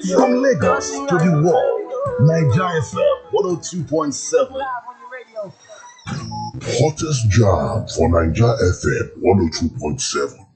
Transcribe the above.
From Lagos to the world, Niger FM 102.7. Hottest jam for Niger FM 102.7.